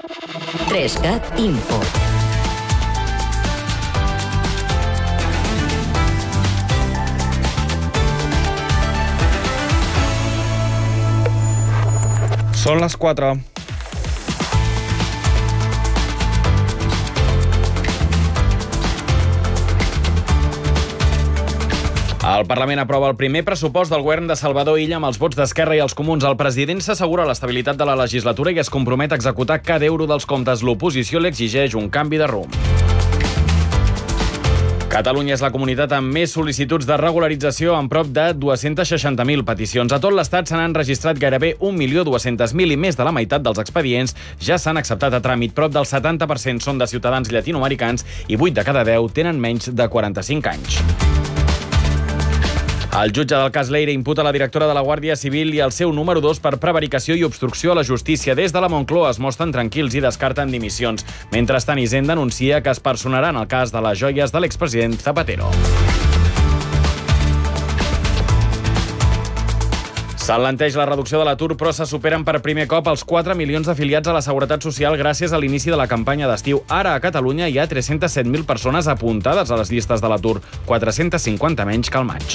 3CAT Info. Són les 4. El Parlament aprova el primer pressupost del govern de Salvador Illa amb els vots d'Esquerra i els Comuns. El president s'assegura l'estabilitat de la legislatura i es compromet a executar cada euro dels comptes. L'oposició li exigeix un canvi de rumb. Catalunya és la comunitat amb més sol·licituds de regularització, amb prop de 260.000 peticions. A tot l'Estat se n'han registrat gairebé 1.200.000 i més de la meitat dels expedients ja s'han acceptat a tràmit. Prop del 70% són de ciutadans llatinoamericans i 8 de cada 10 tenen menys de 45 anys. El jutge del cas Leire imputa la directora de la Guàrdia Civil i el seu número 2 per prevaricació i obstrucció a la justícia. Des de la Moncloa es mostren tranquils i descarten dimissions. Mentrestant, Hisenda anuncia que es personarà en el cas de les joies de l'expresident Zapatero. S'enlenteix la reducció de l'atur, però se superen per primer cop els 4 milions d'afiliats a la Seguretat Social gràcies a l'inici de la campanya d'estiu. Ara, a Catalunya, hi ha 307.000 persones apuntades a les llistes de l'atur, 450 menys que al maig.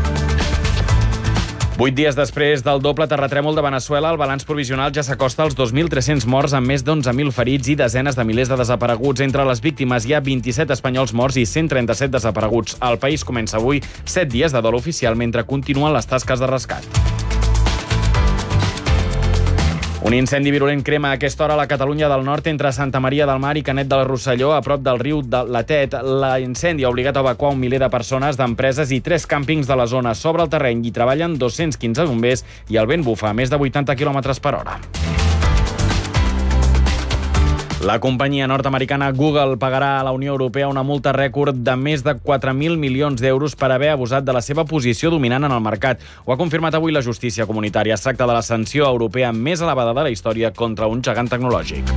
8 dies després del doble terratrèmol de Veneçuela, el balanç provisional ja s'acosta als 2.300 morts, amb més d'11.000 ferits i desenes de milers de desapareguts. Entre les víctimes hi ha 27 espanyols morts i 137 desapareguts. El país comença avui 7 dies de dol oficial mentre continuen les tasques de rescat. Un incendi virulent crema a aquesta hora a la Catalunya del Nord entre Santa Maria del Mar i Canet de la Rosselló, a prop del riu de la Tet. L'incendi ha obligat a evacuar 1 miler de persones, d'empreses i 3 càmpings de la zona. Sobre el terreny hi treballen 215 bombers i el vent bufa a més de 80 km per hora. La companyia nord-americana Google pagarà a la Unió Europea una multa rècord de més de 4.000 milions d'euros per haver abusat de la seva posició dominant en el mercat. Ho ha confirmat avui la justícia comunitària. Es tracta de la sanció europea més elevada de la història contra un gegant tecnològic.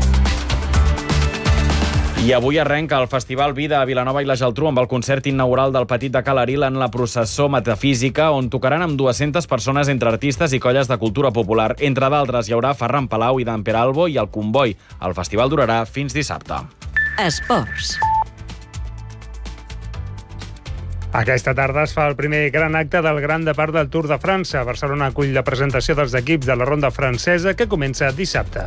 I avui arrenca el Festival Vida a Vilanova i la Geltrú amb el concert inaugural del Petit de Calaril en la processó metafísica, on tocaran amb 200 persones entre artistes i colles de cultura popular. Entre d'altres hi haurà Ferran Palau i Dan Peralbo i el Comboi. El festival durarà fins dissabte. Esports. Aquesta tarda es fa el primer gran acte del Gran Depart del Tour de França. Barcelona acull la presentació dels equips de la ronda francesa que comença dissabte.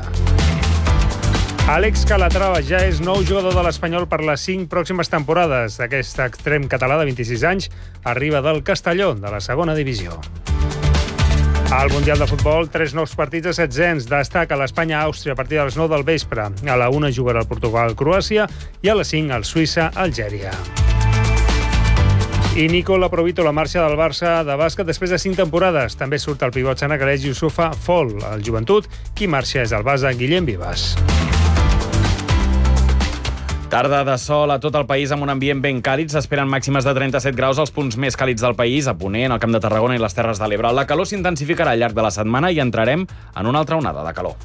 Àlex Calatrava ja és nou jugador de l'Espanyol per les 5 pròximes temporades. Aquest extrem català de 26 anys arriba del Castelló, de la segona divisió. Al Mundial de Futbol, 3 nous partits a 700. Destaca l'Espanya-Àustria a partir de les 9 del vespre. A la 1 jugarà el Portugal-Croàcia i a les 5 el Suïssa-Algèria. I Nicola Provítola marxa del Barça de bàsquet després de 5 temporades. També surt el pivot senegalès Youssoufa Fall. Al Joventut, qui marxa és el base Guillem Vivas. Tarda de sol a tot el país amb un ambient ben càlid. S'esperen màximes de 37 graus als punts més càlids del país, a Ponent, al Camp de Tarragona i les Terres de l'Ebre. La calor s'intensificarà al llarg de la setmana i entrarem en una altra onada de calor.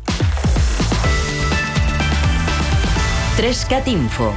3CAT Info.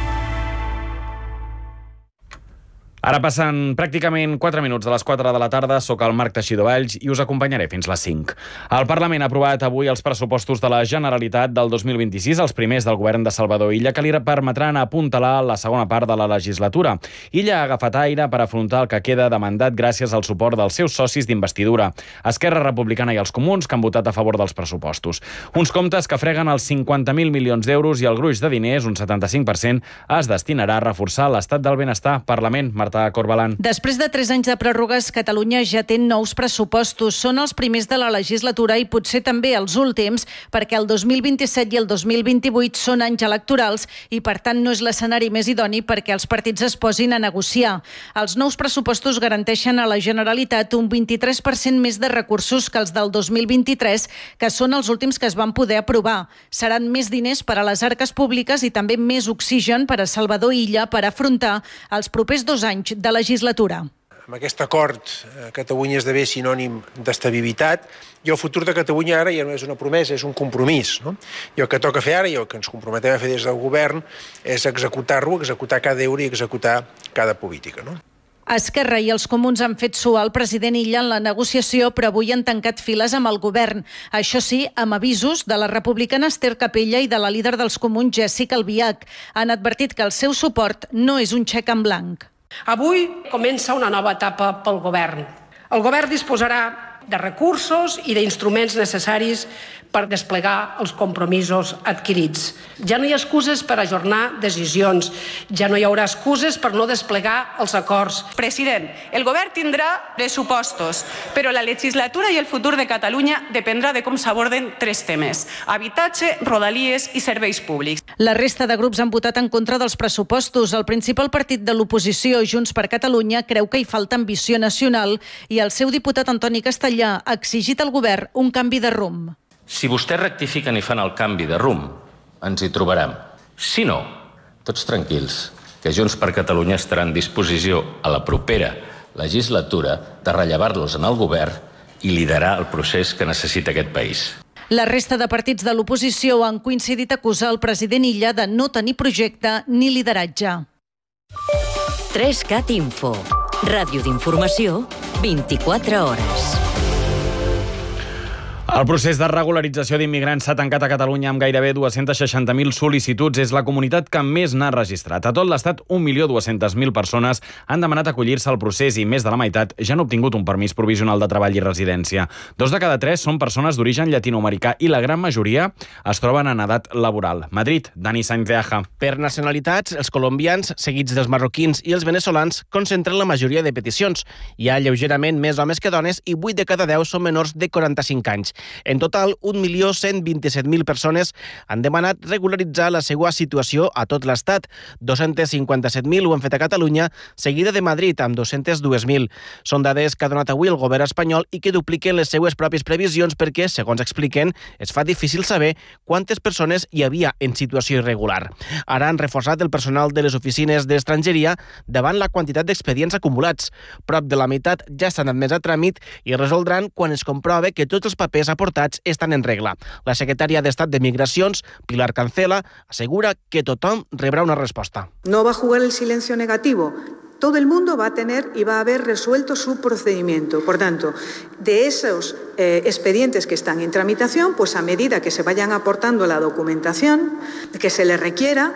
Ara passen pràcticament 4 minuts de les 4 de la tarda. Soc el Marc Teixidor Valls i us acompanyaré fins les 5. El Parlament ha aprovat avui els pressupostos de la Generalitat del 2026, els primers del govern de Salvador Illa, que li permetran apuntalar la segona part de la legislatura. Illa ha agafat aire per afrontar el que queda de mandat gràcies al suport dels seus socis d'investidura, Esquerra Republicana i els Comuns, que han votat a favor dels pressupostos. Uns comptes que freguen els 50.000 milions d'euros i el gruix de diners, un 75%, es destinarà a reforçar l'estat del benestar. Parlament, Corbalan. Després de 3 anys de pròrrogues, Catalunya ja té nous pressupostos. Són els primers de la legislatura i potser també els últims, perquè el 2027 i el 2028 són anys electorals i, per tant, no és l'escenari més idoni perquè els partits es posin a negociar. Els nous pressupostos garanteixen a la Generalitat un 23% més de recursos que els del 2023, que són els últims que es van poder aprovar. Seran més diners per a les arques públiques i també més oxigen per a Salvador Illa per afrontar els propers 2 anys de legislatura. Amb aquest acord, Catalunya esdevé sinònim d'estabilitat i el futur de Catalunya ara ja no és una promesa, és un compromís. No? I el que toca fer ara i el que ens comprometem a fer des del govern és executar-lo, executar cada euro i executar cada política. No? Esquerra i els Comuns han fet suar el president Illa en la negociació, però avui han tancat files amb el govern. Això sí, amb avisos de la republicana Esther Capella i de la líder dels Comuns, Jéssica Albiach. Han advertit que el seu suport no és un xec en blanc. Avui comença una nova etapa pel govern. El govern disposarà de recursos i d'instruments necessaris per desplegar els compromisos adquirits. Ja no hi ha excuses per ajornar decisions, ja no hi haurà excuses per no desplegar els acords. President, el govern tindrà pressupostos, però la legislatura i el futur de Catalunya dependrà de com s'aborden 3 temes: habitatge, rodalies i serveis públics. La resta de grups han votat en contra dels pressupostos. El principal partit de l'oposició, Junts per Catalunya, creu que hi falta ambició nacional i el seu diputat Antoni Castellà ha exigit al govern un canvi de rumb. Si vostès rectifiquen i fan el canvi de rumb, ens hi trobarem. Si no, tots tranquils, que Junts per Catalunya estarà en disposició a la propera legislatura de rellevar-los en el govern i liderar el procés que necessita aquest país. La resta de partits de l'oposició han coincidit a acusar el president Illa de no tenir projecte ni lideratge. 3CAT Info. Ràdio d'informació, 24 hores. El procés de regularització d'immigrants s'ha tancat a Catalunya amb gairebé 260.000 sol·licituds. És la comunitat que més n'ha registrat. A tot l'Estat, 1.200.000 persones han demanat acollir-se al procés i més de la meitat ja han obtingut un permís provisional de treball i residència. 2 de cada 3 són persones d'origen llatinoamericà i la gran majoria es troben en edat laboral. Madrid, Dani Sainz de Aja. Per nacionalitats, els colombians, seguits dels marroquins i els veneçolans, concentren la majoria de peticions. Hi ha lleugerament més homes que dones i 8 de cada 10 són menors de 45 anys. En total, 1.127.000 persones han demanat regularitzar la seva situació a tot l'Estat. 257.000 ho han fet a Catalunya, seguida de Madrid, amb 202.000. Són dades que ha donat avui el govern espanyol i que dupliquen les seues pròpies previsions perquè, segons expliquen, es fa difícil saber quantes persones hi havia en situació irregular. Ara han reforçat el personal de les oficines d'estrangeria davant la quantitat d'expedients acumulats. Prop de la meitat ja estan admès a tràmit i resoldran quan es comprove que tots els papers aportats estan en regla. La secretària d'Estat de Migracions, Pilar Cancela, assegura que tothom rebrà una resposta. No va a jugar el silencio negativo. Todo el mundo va a tener y va a haber resuelto su procedimiento. Por tanto, de esos expedientes que están en tramitación, pues a medida que se vayan aportando la documentación que se les requiera,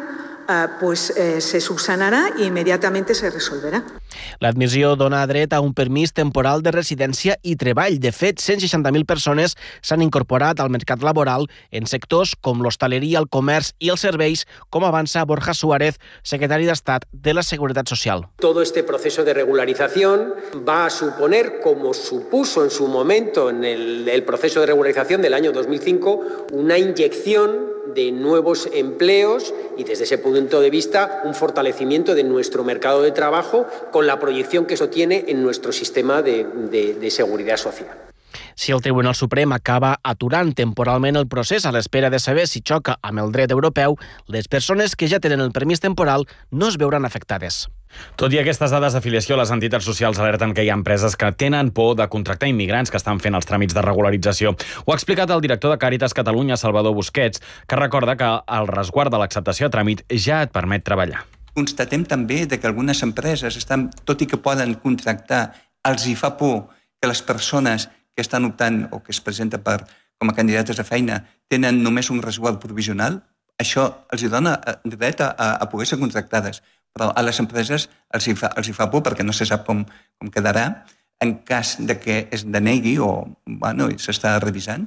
se subsanarà i immediatament se resolverà. L'admissió dona dret a un permís temporal de residència i treball. De fet, 160.000 persones s'han incorporat al mercat laboral en sectors com l'hostaleria, el comerç i els serveis, com avança Borja Suárez, secretari d'Estat de la Seguretat Social. Todo este proceso de regularización va a suponer, como supuso en su momento en el proceso de regularización del año 2005, una inyección de nuevos empleos y desde ese punto de vista un fortalecimiento de nuestro mercado de trabajo con la proyección que eso tiene en nuestro sistema de seguridad social. Si el Tribunal Suprem acaba aturant temporalment el procés a l'espera de saber si xoca amb el dret europeu, les persones que ja tenen el permís temporal no es veuran afectades. Tot i aquestes dades d'afiliació, les entitats socials alerten que hi ha empreses que tenen por de contractar immigrants que estan fent els tràmits de regularització. Ho ha explicat el director de Càritas Catalunya, Salvador Busquets, que recorda que el resguard de l'acceptació a tràmit ja et permet treballar. Constatem també que algunes empreses, tot i que poden contractar, els hi fa por que les persones que estan optant o que es presenten com a candidates a feina tenen només un resguard provisional. Això els dona dret a poder ser contractades. Però a les empreses els hi fa por perquè no se sap com quedarà en cas de que es denegui o s'està revisant.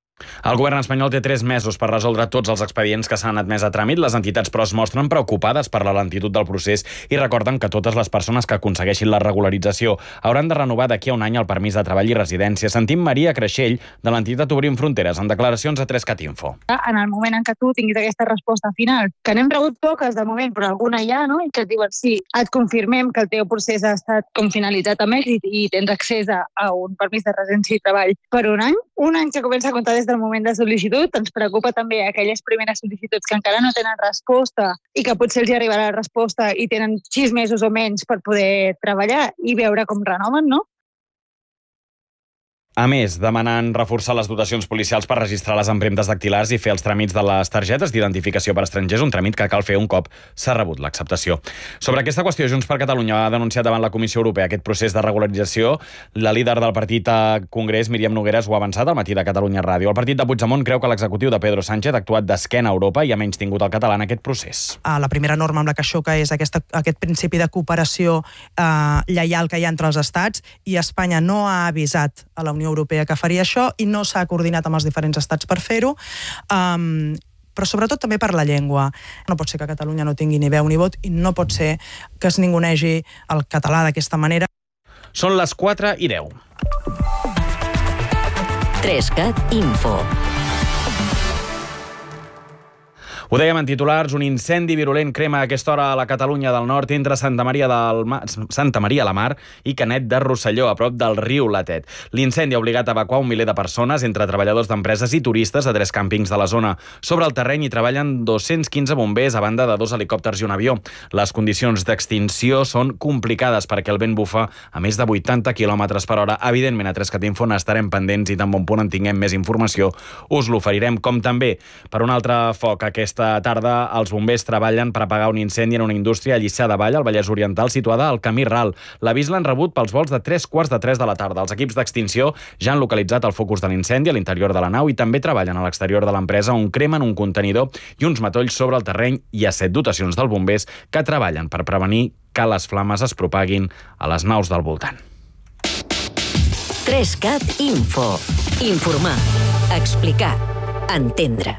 El govern espanyol té 3 mesos per resoldre tots els expedients que s'han admès a tràmit. Les entitats, però, es mostren preocupades per la lentitud del procés i recorden que totes les persones que aconsegueixin la regularització hauran de renovar d'aquí a un any el permís de treball i residència. Sentim Maria Creixell, de l'entitat Obrim Fronteres, en declaracions a 3CAT Info. En el moment en què tu tinguis aquesta resposta final, que n'hem rebut poques de moment, però alguna hi ha, no? I que et diuen sí, et confirmem que el teu procés ha estat com finalitzat amb èxit i tens accés a un permís de residència i treball per un any que comença a comptar des del moment de sol·licitud. Ens preocupa també aquelles primeres sol·licituds que encara no tenen resposta i que potser els arribarà la resposta i tenen 6 mesos o menys per poder treballar i veure com renoven, no? A més, demanant reforçar les dotacions policials per registrar les empremtes dactilars i fer els tràmits de les targetes d'identificació per estrangers, un tràmit que cal fer un cop s'ha rebut l'acceptació. Sobre aquesta qüestió, Junts per Catalunya ha denunciat davant la Comissió Europea aquest procés de regularització. La líder del partit a Congrés, Míriam Nogueras, ho ha avançat al matí de Catalunya Ràdio. El partit de Puigdemont creu que l'executiu de Pedro Sánchez ha actuat d'esquena a Europa i ha menystingut el català en aquest procés. La primera norma amb la que xoca és aquest principi de cooperació lleial que hi ha entre els estats, i Espanya no ha avisat a la Unió Europea que faria això i no s'ha coordinat amb els diferents estats per fer-ho, però sobretot també per la llengua. No pot ser que Catalunya no tingui ni veu ni vot i no pot ser que es ningunegi el català d'aquesta manera. Són les 4:10. 3CAT Info. Ho dèiem en titulars, un incendi virulent crema a aquesta hora a la Catalunya del Nord entre Santa Maria la Mar i Canet de Rosselló, a prop del riu Latet. L'incendi ha obligat a evacuar un miler de persones, entre treballadors d'empreses i turistes de 3 càmpings de la zona. Sobre el terreny hi treballen 215 bombers, a banda de 2 helicòpters i un avió. Les condicions d'extinció són complicades perquè el vent bufa a més de 80 km per hora. Evidentment, a 3CAT Info n'estarem pendents i tan bon punt en tinguem més informació us l'oferirem, com també per un altre foc. Aquesta tarda els bombers treballen per apagar un incendi en una indústria a Lliçà de Vall, al Vallès Oriental, situada al Camí Ral. L'avís l'han rebut pels vols de 3:15 de la tarda. Els equips d'extinció ja han localitzat el focus de l'incendi a l'interior de la nau i també treballen a l'exterior de l'empresa, on cremen un contenidor i uns matolls sobre el terreny. Hi ha 7 dotacions dels bombers que treballen per prevenir que les flames es propaguin a les naus del voltant. 3CAT Info. Informar, explicar, entendre.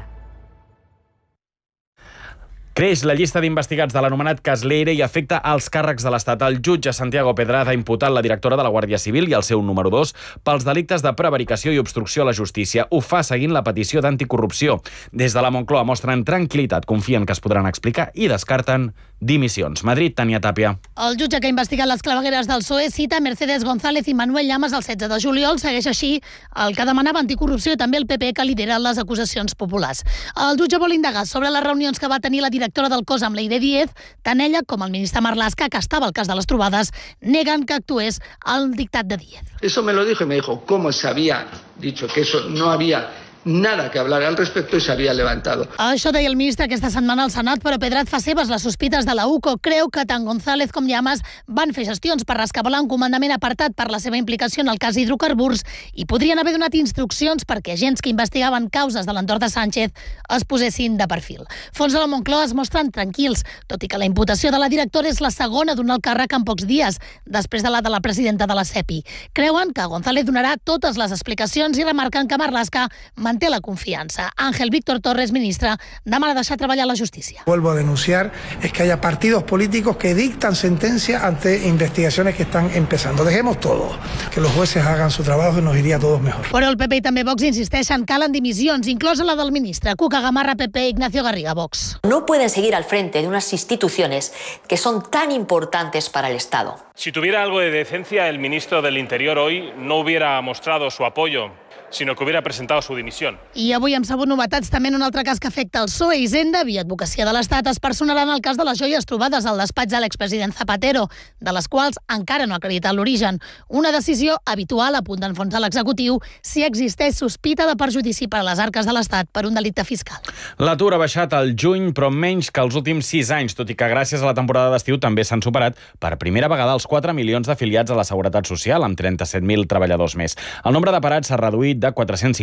Creix la llista d'investigats de l'anomenat cas Leire i afecta als càrrecs de l'Estat. El jutge Santiago Pedraza ha imputat la directora de la Guàrdia Civil i el seu número 2 pels delictes de prevaricació i obstrucció a la justícia. Ho fa seguint la petició d'anticorrupció. Des de la Moncloa mostren tranquil·litat, confien que es podran explicar i descarten dimissions. Madrid, Tania Tàpia. El jutge que ha investigat les clavegueres del PSOE cita Mercedes González i Manuel Llamas el 16 de juliol. Segueix així el que demanava anticorrupció i també el PP, que lidera les acusacions populars. El jutge vol indagar sobre les reunions que va tenir la directora del cos amb Leire Díez. Tant ella com el ministre Marlaska, que estava al cas de les trobades, neguen que actués al dictat de Díez. Eso me lo dijo y me dijo cómo se había dicho que eso no había nada que hablar al respecto y se había levantado. Això deia el ministre aquesta setmana al Senat, però Pedraz fa seves les sospites de la UCO. Creu que tant González com Llamas van fer gestions per rescabalar un comandament apartat per la seva implicació en el cas hidrocarburs i podrien haver donat instruccions perquè agents que investigaven causes de l'entorn de Sánchez es posessin de perfil. Fons de la Moncloa es mostren tranquils, tot i que la imputació de la directora és la segona d'un alt càrrec en pocs dies, després de la presidenta de la CEPI. Creuen que González donarà totes les explicacions i remarquen que Marlaska manté la confiança. Ángel Víctor Torres, ministre, demana deixar treballar la justícia. Vuelvo a denunciar es que haya partidos políticos que dictan sentencia ante investigaciones que están empezando. Dejemos todo, que los jueces hagan su trabajo y nos iría a todos mejor. Però el PP i també Vox insisteixen, calen dimissions, inclosa la del ministre. Cuca Gamarra, PP, Ignacio Garriga, Vox. No pueden seguir al frente de unas instituciones que son tan importantes para el Estado. Si tuviera algo de decencia, el ministro del Interior hoy no hubiera mostrado su apoyo, sinó que hubiera presentado su dimisión. I avui hem sabut novetats també en un altre cas que afecta el PSOE. Hisenda, via Advocacia de l'Estat, es personarà en el cas de les joies trobades al despatx de l'expresident Zapatero, de les quals encara no ha acreditat l'origen. Una decisió habitual a punt d'enfonsar l'executiu si existeix sospita de perjudici per a les arques de l'Estat per un delicte fiscal. L'atur ha baixat al juny, però menys que els últims 6 anys, tot i que gràcies a la temporada d'estiu també s'han superat per primera vegada els 4 milions d'afiliats a la Seguretat Social, amb 37.000 treballadors més. El nombre de parats s'ha reduït de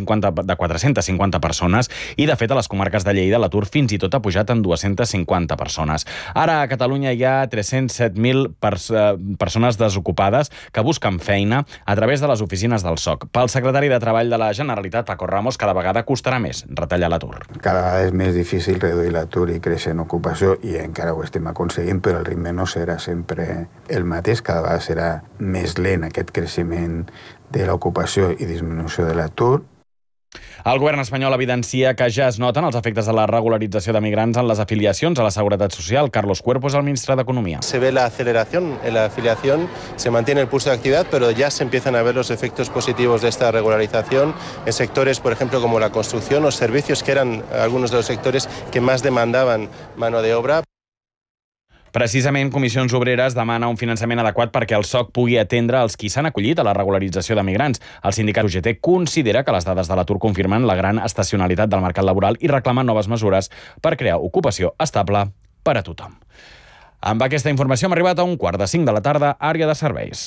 450 persones i, de fet, a les comarques de Lleida l'atur fins i tot ha pujat en 250 persones. Ara a Catalunya hi ha 307.000 persones desocupades que busquen feina a través de les oficines del SOC. Pel secretari de Treball de la Generalitat, Paco Ramos, cada vegada costarà més retallar l'atur. Cada vegada és més difícil reduir l'atur i créixer en ocupació, i encara ho estem aconseguint, però el ritme no serà sempre el mateix. Cada vegada serà més lent aquest creixement de l'ocupació i disminució de l'atur. El govern espanyol evidencia que ja es noten els efectes de la regularització de migrants en les afiliacions a la Seguretat Social. Carlos Cuerpo és el ministre d'Economia. Se ve la aceleración en la afiliación, se mantiene el pulso de actividad, pero ya se empiezan a ver los efectos positivos de esta regularización en sectores, por ejemplo, como la construcción o servicios, que eran algunos de los sectores que más demandaban mano de obra. Precisament, Comissions Obreres demana un finançament adequat perquè el SOC pugui atendre els qui s'han acollit a la regularització de migrants. El sindicat UGT considera que les dades de l'atur confirmen la gran estacionalitat del mercat laboral i reclama noves mesures per crear ocupació estable per a tothom. Amb aquesta informació hem arribat a 4:45 de la tarda, àrea de serveis.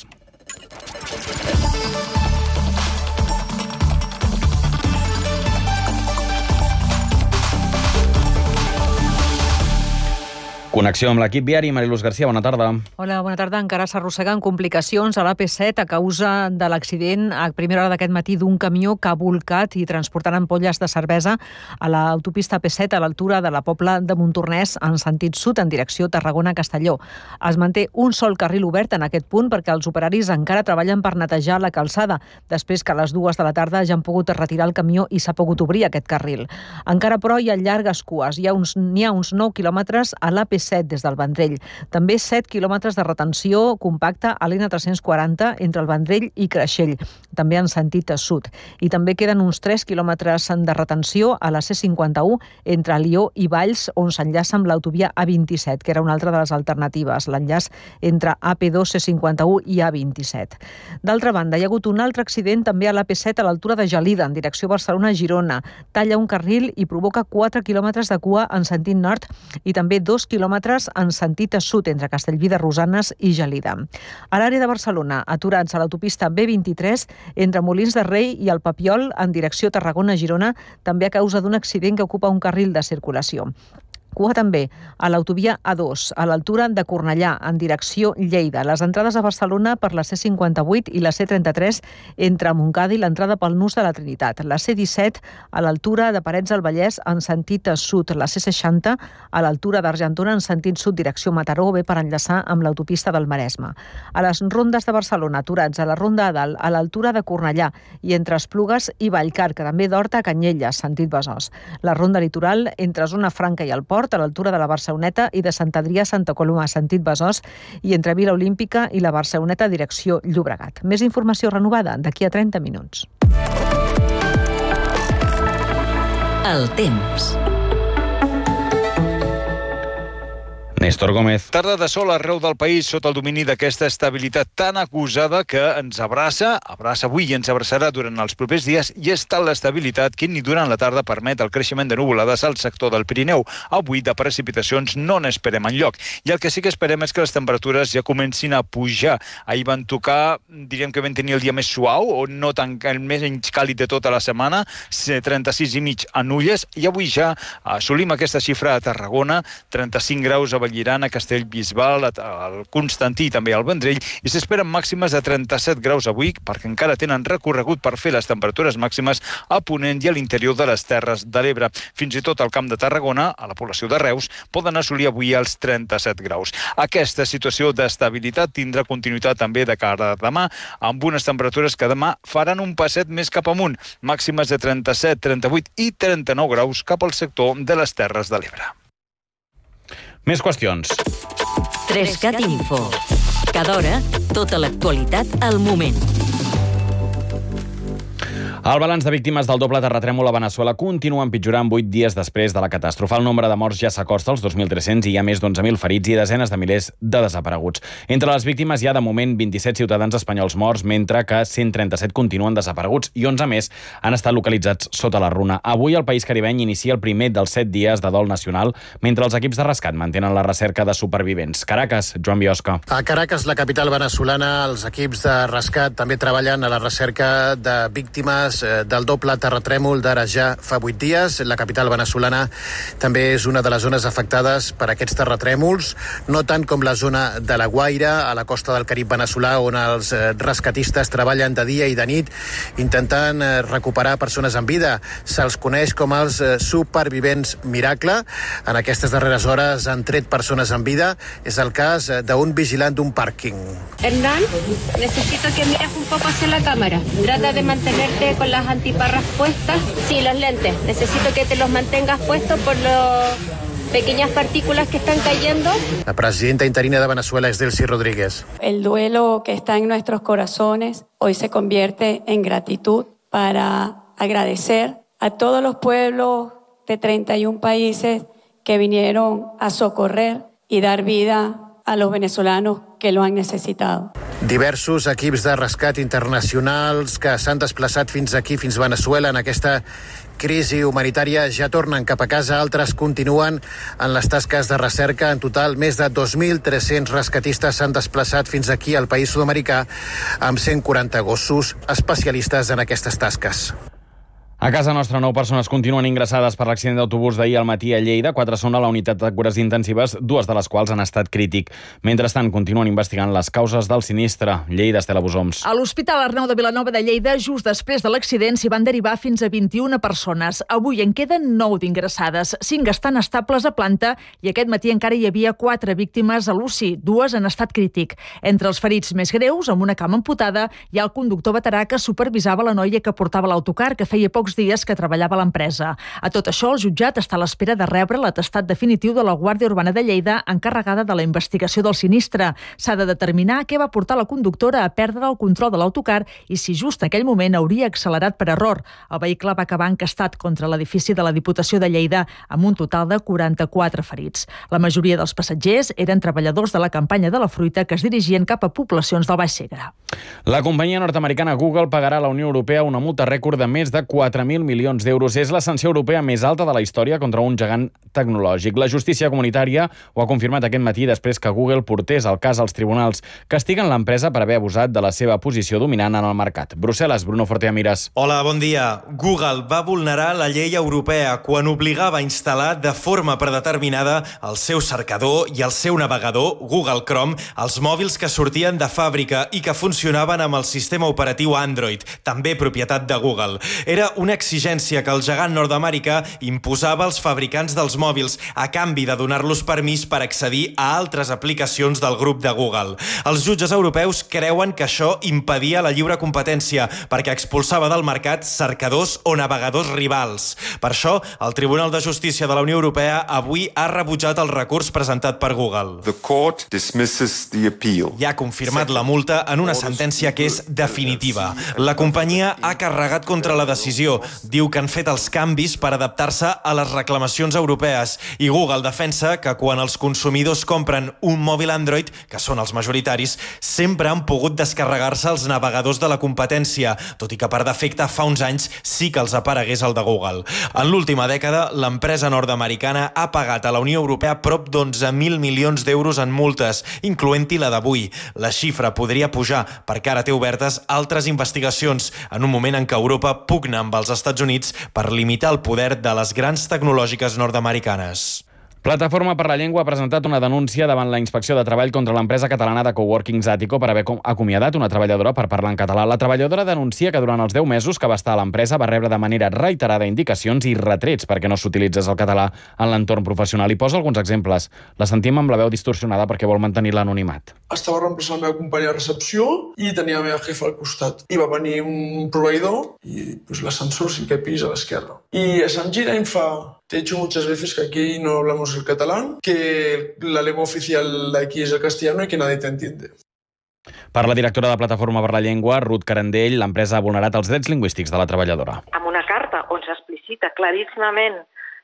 Connexió amb l'equip viari. Mariluz García, bona tarda. Hola, bona tarda. Encara s'arrosseguen complicacions a l'AP7 a causa de l'accident a primera hora d'aquest matí d'un camió que ha volcat i transportant ampolles de cervesa a l'autopista AP7 a l'altura de la Pobla de Montornès en sentit sud en direcció Tarragona-Castelló. Es manté un sol carril obert en aquest punt perquè els operaris encara treballen per netejar la calçada després que a les 2 de la tarda ja han pogut retirar el camió i s'ha pogut obrir aquest carril. Encara, però, hi ha llargues cues. N'hi ha uns 9 quilòmetres a l'AP7 des del Vendrell. També 7 quilòmetres de retenció compacta a l'N340 entre el Vendrell i Creixell, també en sentit sud. I també queden uns 3 quilòmetres de retenció a la C51 entre Alió i Valls, on s'enllaça amb l'autovia A27, que era una altra de les alternatives, l'enllaç entre AP2, C51 i A27. D'altra banda, hi ha hagut un altre accident també a l'AP7 a l'altura de Gelida, en direcció Barcelona-Girona. Talla un carril i provoca 4 quilòmetres de cua en sentit nord i també 2 quilòmetres en sentit sud entre Castellví de Rosanes i Gelida. A l'àrea de Barcelona, aturats a l'autopista B23 entre Molins de Rei i el Papiol en direcció Tarragona-Girona, també a causa d'un accident que ocupa un carril de circulació. Cua també a l'autovia A2, a l'altura de Cornellà, en direcció Lleida. Les entrades a Barcelona per la C58 i la C33 entre Montcada i l'entrada pel Nus de la Trinitat. La C17 a l'altura de Parets del Vallès en sentit sud. La C60 a l'altura d'Argentona en sentit sud, direcció Mataró, bé per enllaçar amb l'autopista del Maresme. A les rondes de Barcelona, aturats a la Ronda de Dalt, a l'altura de Cornellà i entre Esplugues i Vallcar, que també d'Horta a Canyelles, sentit Besòs. La Ronda Litoral entre Zona Franca i el Port, a l'altura de la Barceloneta i de Sant Adrià a Santa Coloma, sentit Besòs, i entre Vila Olímpica i la Barceloneta, direcció Llobregat. Més informació renovada d'aquí a 30 minuts. El temps. Néstor Gómez. Tarda de sol arreu del país sota el domini d'aquesta estabilitat tan acusada que ens abraça avui i ens abraçarà durant els propers dies, i és tal l'estabilitat que ni durant la tarda permet el creixement de nuvolades al sector del Pirineu. Avui de precipitacions no n'esperem enlloc. I el que sí que esperem és que les temperatures ja comencin a pujar. Ahir van tocar, diríem que vam tenir el dia més suau, o no tan el més càlid de tota la setmana, 36,5 a Nulles, i avui ja assolim aquesta xifra a Tarragona, 35 graus a Vallirana, Castellbisbal, al Constantí i també al Vendrell, i s'esperen màximes de 37 graus avui, perquè encara tenen recorregut per fer les temperatures màximes a Ponent i a l'interior de les Terres de l'Ebre. Fins i tot al Camp de Tarragona, a la població de Reus, poden assolir avui els 37 graus. Aquesta situació d'estabilitat tindrà continuïtat també de cara a demà, amb unes temperatures que demà faran un passet més cap amunt, màximes de 37, 38 i 39 graus cap al sector de les Terres de l'Ebre. Més qüestions. 3CAT Info. Cada hora, tota l'actualitat al moment. El balanç de víctimes del doble terratrèmol a Veneçuela continua empitjorant 8 dies després de la catàstrofe. El nombre de morts ja s'acosta als 2.300 i hi ha més d'11.000 ferits i desenes de milers de desapareguts. Entre les víctimes hi ha de moment 27 ciutadans espanyols morts, mentre que 137 continuen desapareguts i 11 més han estat localitzats sota la runa. Avui el país caribeny inicia el primer dels 7 dies de dol nacional, mentre els equips de rescat mantenen la recerca de supervivents. Caracas, Joan Biosca. A Caracas, la capital venezolana, els equips de rescat també treballen a la recerca de víctimes del doble terratrèmol d'ara ja fa 8 dies. La capital venezolana també és una de les zones afectades per aquests terratrèmols, no tant com la zona de la Guaira, a la costa del Carib veneçolà, on els rescatistes treballen de dia i de nit intentant recuperar persones en vida. Se'ls coneix com els supervivents miracle. En aquestes darreres hores han tret persones en vida. És el cas d'un vigilant d'un pàrquing. Hernán, necesito que mires un poco hacia la cámara. Trata de mantenerte con las antiparras puestas. Sí, los lentes. Necesito que te los mantengas puestos por las pequeñas partículas que están cayendo. La presidenta interina de Venezuela es Delcy Rodríguez. El duelo que está en nuestros corazones hoy se convierte en gratitud para agradecer a todos los pueblos de 31 países que vinieron a socorrer y dar vida a los venezolanos que lo han necesitado. Diversos equips de rescat internacionals que s'han desplaçat fins aquí, fins Veneçuela, en aquesta crisi humanitària, ja tornen cap a casa, altres continuen en les tasques de recerca. En total, més de 2.300 rescatistes s'han desplaçat fins aquí al país sud-americà amb 140 gossos especialistes en aquestes tasques. A casa nostra, 9 persones continuen ingressades per l'accident d'autobús d'ahir al matí a Lleida. 4 són a la unitat de cures intensives, 2 de les quals han estat crític. Mentrestant, continuen investigant les causes del sinistre. Lleida, Estela Busoms. A l'Hospital Arnau de Vilanova de Lleida, just després de l'accident, s'hi van derivar fins a 21 persones. Avui en queden 9 d'ingressades. 5 estan estables a planta i aquest matí encara hi havia 4 víctimes a l'UCI, 2 en estat crític. Entre els ferits més greus, amb una cama amputada, hi ha el conductor veterà que supervisava la noia que portava l'autocar, que feia pocs dies que treballava a l'empresa. A tot això, el jutjat està a l'espera de rebre l'atestat definitiu de la Guàrdia Urbana de Lleida encarregada de la investigació del sinistre. S'ha de determinar què va portar la conductora a perdre el control de l'autocar i si just en aquell moment hauria accelerat per error. El vehicle va acabar encastat contra l'edifici de la Diputació de Lleida amb un total de 44 ferits. La majoria dels passatgers eren treballadors de la campanya de la fruita que es dirigien cap a poblacions del Baix Segre. La companyia nord-americana Google pagarà a la Unió Europea una multa rècord de més de 4.000 milions d'euros. És la sanció europea més alta de la història contra un gegant tecnològic. La justícia comunitària ho ha confirmat aquest matí després que Google portés el cas als tribunals. Castiguen l'empresa per haver abusat de la seva posició dominant en el mercat. Brussel·les, Bruno Forteamires. Hola, bon dia. Google va vulnerar la llei europea quan obligava a instal·lar de forma predeterminada el seu cercador i el seu navegador, Google Chrome, als mòbils que sortien de fàbrica i que funcionaven amb el sistema operatiu Android, també propietat de Google. Era una exigència que el gegant nord-americà imposava als fabricants dels mòbils a canvi de donar-los permís per accedir a altres aplicacions del grup de Google. Els jutges europeus creuen que això impedia la lliure competència perquè expulsava del mercat cercadors o navegadors rivals. Per això, el Tribunal de Justícia de la Unió Europea avui ha rebutjat el recurs presentat per Google. The court dismisses the appeal. I ha confirmat la multa en una sentència que és definitiva. La companyia ha carregat contra la decisió. Diu que han fet els canvis per adaptar-se a les reclamacions europees i Google defensa que quan els consumidors compren un mòbil Android, que són els majoritaris, sempre han pogut descarregar-se els navegadors de la competència, tot i que per defecte fa uns anys sí que els aparegués el de Google. En l'última dècada, l'empresa nord-americana ha pagat a la Unió Europea prop d'11.000 milions d'euros en multes, incloent-hi la d'avui. La xifra podria pujar perquè ara té obertes altres investigacions en un moment en què Europa pugna amb els Estats Units per limitar el poder de les grans tecnològiques nord-americanes. Plataforma per la Llengua ha presentat una denúncia davant la Inspecció de Treball contra l'empresa catalana de coworkings Àtico per haver acomiadat una treballadora per parlar en català. La treballadora denuncia que durant els 10 mesos que va estar a l'empresa va rebre de manera reiterada indicacions i retrets perquè no s'utilitzés el català en l'entorn professional. I posa alguns exemples. La sentim amb la veu distorsionada perquè vol mantenir l'anonimat. Estava reemplaçant la meva companya de recepció i tenia la meva jefa al costat. I va venir un proveïdor i l'ascensor 5è pis a l'esquerra. I se'm gira i em fa: te he dicho muchas veces que aquí no hablamos el catalán, que la lengua oficial de aquí es el castellano y que nadie te entiende. Per la directora de Plataforma per la Llengua, Ruth Carandell, l'empresa ha vulnerat els drets lingüístics de la treballadora. Amb una carta on s'explicita claríssimament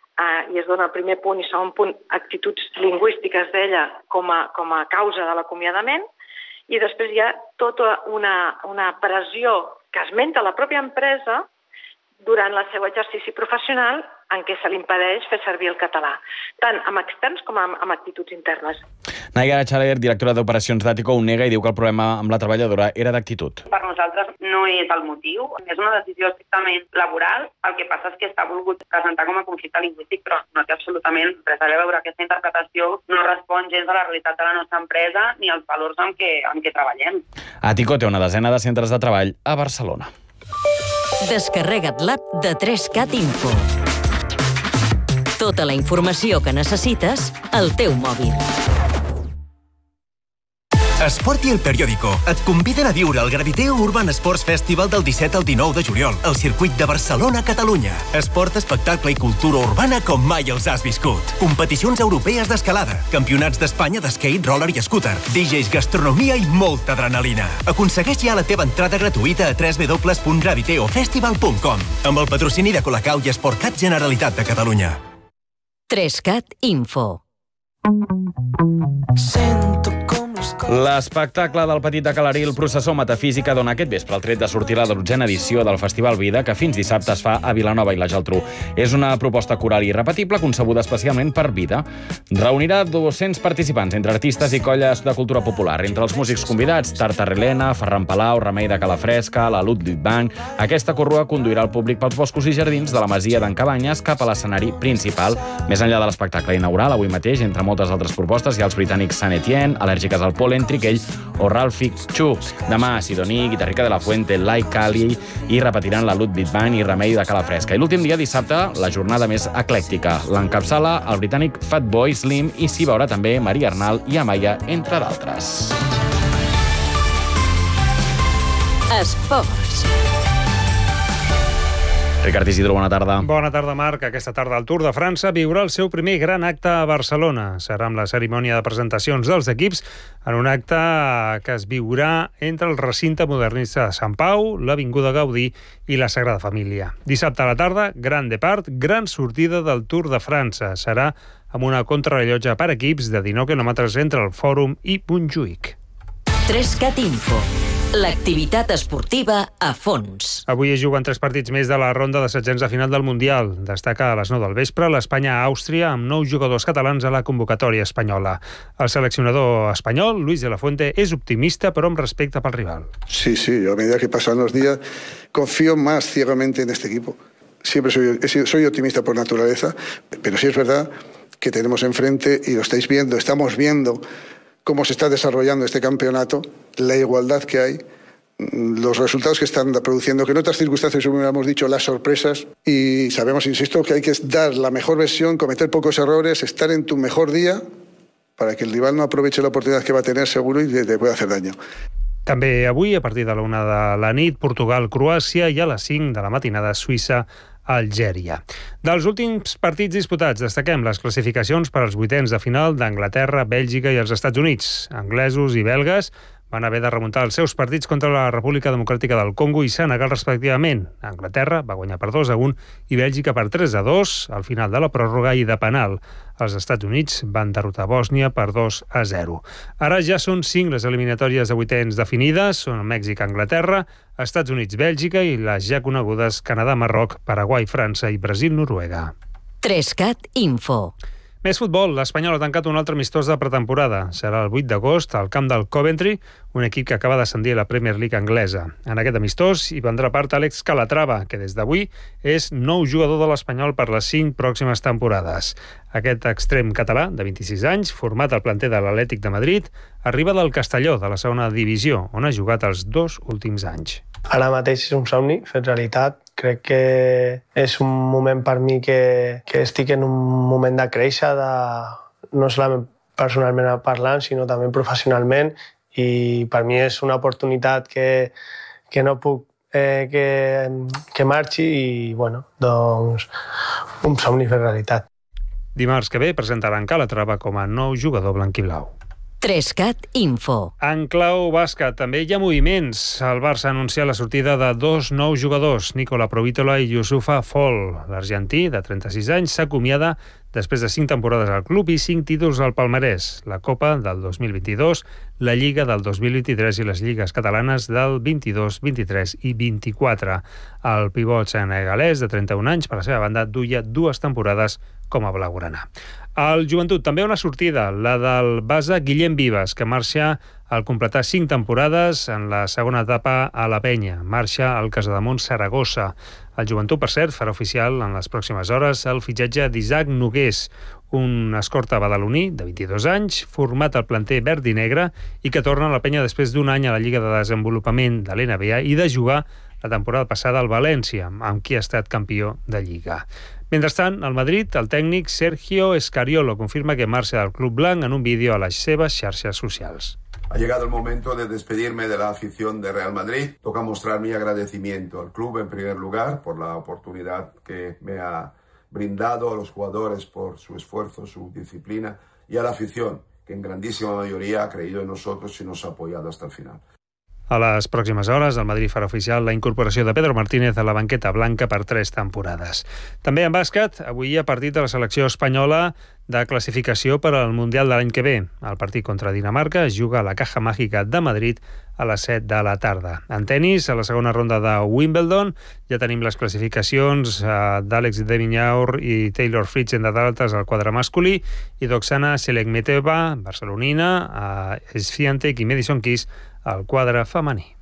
i es dona el primer punt i segon punt actituds lingüístiques d'ella com a causa de l'acomiadament, i després hi ha tota una pressió que esmenta la pròpia empresa durant el seu exercici professional en què se li impedeix fer servir el català, tant amb externs com amb actituds internes. Nayara Chaler, directora d'Operacions d'Àtico, ho nega i diu que el problema amb la treballadora era d'actitud. Per nosaltres no és el motiu, és una decisió estrictament laboral, el que passa és que s'ha volgut presentar com a conflicte lingüístic, però no té absolutament res a veure. Aquesta interpretació no respon gens a la realitat de la nostra empresa ni als valors amb què treballem. Àtico té una desena de centres de treball a Barcelona. Descarrega't l'app de 3CAT Info. Tota la informació que necessites al teu mòbil. Esport i El Periódico et conviden a viure el Graviteo Urban Sports Festival del 17 al 19 de juliol al circuit de Barcelona, Catalunya. Esport, espectacle i cultura urbana com mai els has viscut. Competicions europees d'escalada, campionats d'Espanya d'skate, roller i scooter, DJs, gastronomia i molta adrenalina. Aconsegueix ja la teva entrada gratuïta a www.graviteofestival.com amb el patrocini de Colacau i Esportcat Generalitat de Catalunya. 3CAT Info. L'espectacle del Petit de Calaril, Processó Metafísica, dona aquest vespre el tret de sortir la 12ª edició del Festival Vida, que fins dissabte es fa a Vilanova i la Geltrú. És una proposta coral i irrepetible concebuda especialment per Vida. Reunirà 200 participants entre artistes i colles de cultura popular. Entre els músics convidats, Tartarrelena, Ferran Palau, Remei de Calafresca, la Ludwig Bank. Aquesta corrua conduirà el públic pels boscos i jardins de la masia d'en Cabanyes cap a l'escenari principal. Més enllà de l'espectacle inaugural, avui mateix, entre moltes altres propostes, hi ha els britànics Saint Etienne, Al·lèrgiques al Polen, Triquell o Ralphie Chu. Demà, Sidoní, Guitarrica de la Fuente, Lai Cali i repetiran la Ludwig Band i Remei de Calafresca. I l'últim dia, dissabte, la jornada més eclèctica. L'encapçala el britànic Fatboy Slim i s'hi veurà també Maria Arnal i Amaya, entre d'altres. Esports. Ricard Isidro, bona tarda. Bona tarda, Marc. Aquesta tarda el Tour de França viurà el seu primer gran acte a Barcelona. Serà amb la cerimònia de presentacions dels equips en un acte que es viurà entre el recinte modernista de Sant Pau, l'Avinguda Gaudí i la Sagrada Família. Dissabte a la tarda, gran depart, gran sortida del Tour de França. Serà amb una contrarellotge per equips de 19 quilòmetres entre el Fòrum i Montjuïc. 3CAT Info. L'activitat esportiva a fons. Avui es juguen 3 partits més de la ronda de setzents de final del Mundial. Destaca a les 9 del vespre l'Espanya-Àustria amb 9 jugadors catalans a la convocatòria espanyola. El seleccionador espanyol, Luis de la Fuente, és optimista però amb respecte pel rival. Sí, a medida que pasan los días confío más ciegamente en este equipo. Siempre soy optimista por naturaleza, pero sí es verdad que tenemos enfrente, y lo estáis viendo, estamos viendo cómo se está desarrollando este campeonato, la igualdad que hay, los resultados que están produciendo, que en otras circunstancias hubiéramos dicho las sorpresas, y sabemos, insisto, que hay que dar la mejor versión, cometer pocos errores, estar en tu mejor día para que el rival no aproveche la oportunidad que va a tener seguro y te pueda hacer daño. També avui, a partir de la 1 de la nit, Portugal-Croàcia, i a les 5 de la matinada, Suïssa-Algèria. Dels últims partits disputats, destaquem les classificacions per als 8ens de final d'Anglaterra, Bèlgica i els Estats Units. Anglesos i belgues van haver de remuntar els seus partits contra la República Democràtica del Congo i Senegal, respectivament. Anglaterra va guanyar per 2-1 i Bèlgica per 3-2 al final de la pròrroga i de penal. Els Estats Units van derrotar Bòsnia per 2-0. Ara ja són 5 les eliminatòries de 8ens definides. Són Mèxic, Anglaterra, Estats Units, Bèlgica i les ja conegudes Canadà, Marroc, Paraguai, França i Brasil, Noruega. 3CAT Info. Més futbol, l'Espanyol ha tancat un altre amistós de pretemporada. Serà el 8 d'agost al camp del Coventry, un equip que acaba d'ascendir a la Premier League anglesa. En aquest amistós hi prendrà part Àlex Calatrava, que des d'avui és nou jugador de l'Espanyol per les 5 pròximes temporades. Aquest extrem català, de 26 anys, format al planter de l'Atlètic de Madrid, arriba del Castelló, de la segona divisió, on ha jugat els 2 últims anys. Ara mateix és un somni fet realitat. Crec que és un moment per mi que estic en un moment de créixer, no solament personalment parlant, sinó també professionalment, i per mi és una oportunitat que no puc que marxi i, bueno, doncs un somni fet realitat. Dimarts que ve presentaran Calatrava com a nou jugador blanquiblau. 3CAT Info. En clau bàsquet també hi ha moviments. El Barça ha anunciat la sortida de 2 nous jugadors, Nicola Provítola i Youssoufa Fall. L'argentí, de 36 anys, s'acomiada després de 5 temporades al club i 5 títols al palmarès. La Copa del 2022, la Lliga del 2023 i les lligues catalanes del 22, 23 i 24. El pivot senegalès, de 31 anys, per la seva banda, duia 2 temporades com a blaugrana. Al Joventut també una sortida, la del base Guillem Vives, que marxa al completar 5 temporades en la segona etapa a la Penya. Marxa al Casademont Saragossa. El Joventut, per cert, farà oficial en les pròximes hores el fitxatge d'Isaac Nogués, un escorta badaloní de 22 anys, format al planter verd i negre i que torna a la Penya després d'un any a la Lliga de Desenvolupament de l'NBA i de jugar la temporada passada al València, amb qui ha estat campió de Lliga. Mentrestant, al Madrid, el tècnic Sergio Escariolo confirma que marxa del club blanc en un vídeo a les seves xarxes socials. Ha llegado el momento de despedirme de la afición de Real Madrid. Toca mostrar mi agradecimiento al club en primer lugar por la oportunidad que me ha brindado, a los jugadores por su esfuerzo, su disciplina y a la afición que en grandísima mayoría ha creído en nosotros y nos ha apoyado hasta el final. A les pròximes hores, el Madrid farà oficial la incorporació de Pedro Martínez a la banqueta blanca per 3 temporades. També en bàsquet, avui hi ha partit de la selecció espanyola de classificació per al Mundial de l'any que ve. El partit contra Dinamarca es juga a la Caja Mágica de Madrid a les 7 de la tarda. En tenis, a la segona ronda de Wimbledon, ja tenim les classificacions d'Àlex de Viñaur i Taylor Fritz, entre d'altres, al quadre masculí, i d'Oksana Selekmeteva, barcelonina, Swiatek i Madison Keys, al quadre femení.